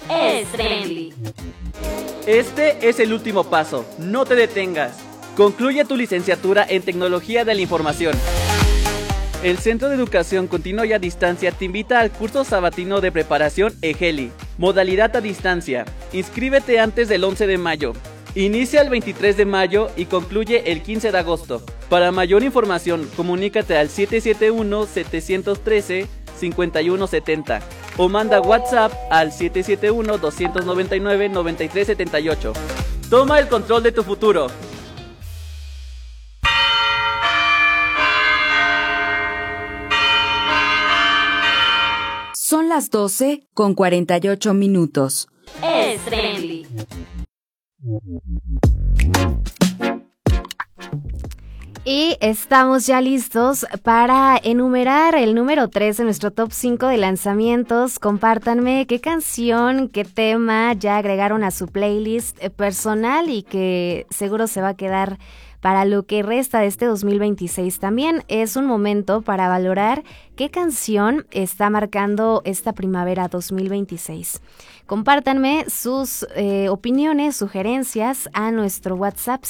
es Trendy. Este es el último paso, no te detengas. Concluye tu licenciatura en Tecnología de la Información. El Centro de Educación Continua y a Distancia te invita al curso sabatino de preparación EGELI, modalidad a distancia. Inscríbete antes del 11 de mayo. Inicia el 23 de mayo y concluye el 15 de agosto. Para mayor información, comunícate al 771-713-5170 o manda WhatsApp al 771-299-9378. Toma el control de tu futuro. Son las 12:48. Es Trendy. Y estamos ya listos para enumerar el número 3 de nuestro top 5 de lanzamientos. Compártanme qué canción, qué tema ya agregaron a su playlist personal y que seguro se va a quedar para lo que resta de este 2026. También es un momento para valorar qué canción está marcando esta primavera 2026. Compártanme sus opiniones, sugerencias a nuestro WhatsApp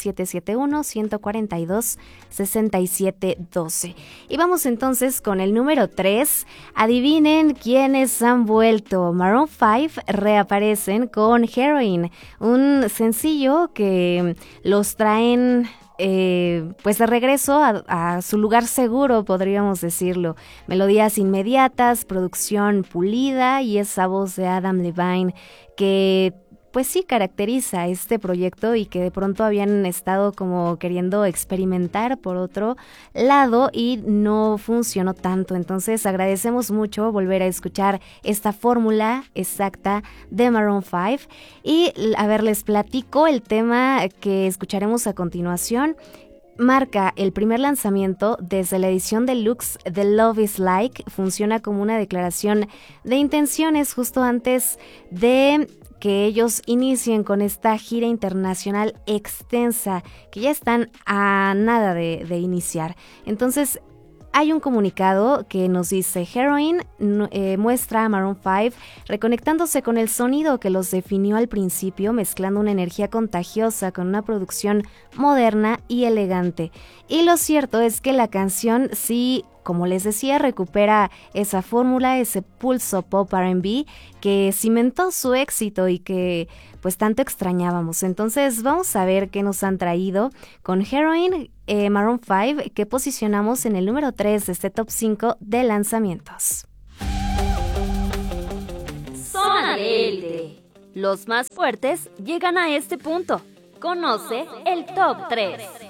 771-142-6712. Y vamos entonces con el número 3. Adivinen quiénes han vuelto. Maroon 5 reaparecen con Heroin, un sencillo que los traen pues de regreso a su lugar seguro, podríamos decirlo. Melodías inmediatas, producción pulida y esa voz de Adam Levine que pues sí caracteriza este proyecto y que de pronto habían estado como queriendo experimentar por otro lado y no funcionó tanto. Entonces agradecemos mucho volver a escuchar esta fórmula exacta de Maroon 5 y a ver, les platico el tema que escucharemos a continuación. Marca el primer lanzamiento desde la edición deluxe de Love is Like. Funciona como una declaración de intenciones justo antes de que ellos inicien con esta gira internacional extensa que ya están a nada de iniciar. Entonces hay un comunicado que nos dice: Heroin muestra a Maroon 5 reconectándose con el sonido que los definió al principio, mezclando una energía contagiosa con una producción moderna y elegante. Y lo cierto es que la canción sí, como les decía, recupera esa fórmula, ese pulso pop R&B que cimentó su éxito y que pues tanto extrañábamos. Entonces vamos a ver qué nos han traído con Heroin, Maroon 5, que posicionamos en el número 3 de este top 5 de lanzamientos. Zona de élite. Los más fuertes llegan a este punto. Conoce el top 3.